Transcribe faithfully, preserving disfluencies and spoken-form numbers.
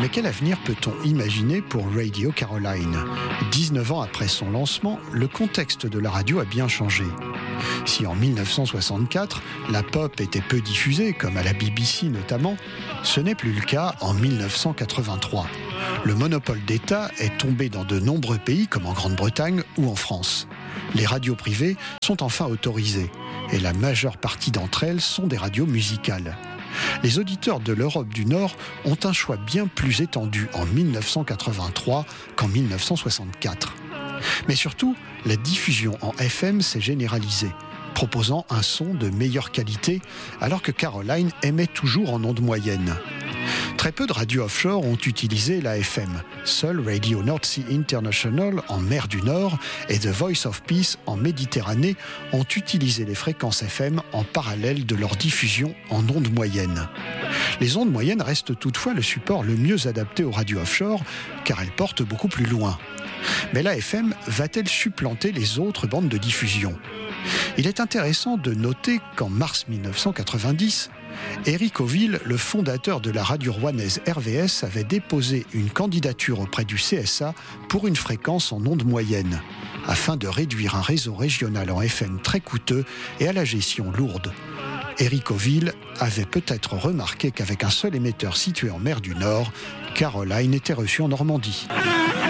Mais quel avenir peut-on imaginer pour Radio Caroline ? dix-neuf ans après son lancement, le contexte de la radio a bien changé. Si en mille neuf cent soixante-quatre, la pop était peu diffusée, comme à la B B C notamment, ce n'est plus le cas en mille neuf cent quatre-vingt-trois. Le monopole d'État est tombé dans de nombreux pays comme en Grande-Bretagne ou en France. Les radios privées sont enfin autorisées et la majeure partie d'entre elles sont des radios musicales. Les auditeurs de l'Europe du Nord ont un choix bien plus étendu en mille neuf cent quatre-vingt-trois qu'en mille neuf cent soixante-quatre. Mais surtout, la diffusion en F M s'est généralisée, proposant un son de meilleure qualité, alors que Caroline émet toujours en ondes moyennes. Très peu de radios offshore ont utilisé la F M. Seul Radio North Sea International en mer du Nord et The Voice of Peace en Méditerranée ont utilisé les fréquences F M en parallèle de leur diffusion en ondes moyennes. Les ondes moyennes restent toutefois le support le mieux adapté aux radios offshore car elles portent beaucoup plus loin. Mais la F M va-t-elle supplanter les autres bandes de diffusion ? Il est intéressant de noter qu'en mars mille neuf cent quatre-vingt-dix, Eric Oville, le fondateur de la radio rouennaise R V S, avait déposé une candidature auprès du C S A pour une fréquence en ondes moyennes, afin de réduire un réseau régional en F M très coûteux et à la gestion lourde. Eric Oville avait peut-être remarqué qu'avec un seul émetteur situé en mer du Nord, Caroline était reçue en Normandie.